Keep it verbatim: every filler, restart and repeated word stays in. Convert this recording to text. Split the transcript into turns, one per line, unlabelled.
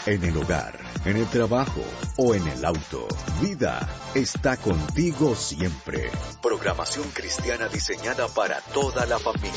en el hogar, en el trabajo o en el auto. Vida está contigo siempre. Programación cristiana diseñada para toda la familia.